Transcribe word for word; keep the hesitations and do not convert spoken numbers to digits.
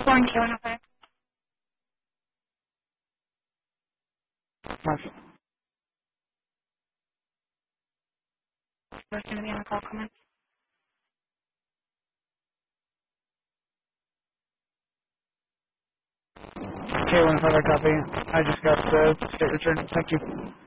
Morning, Q one oh five. Mark. Who's going to be on the call comment? K one five, I copy. I just got the state return. Thank you.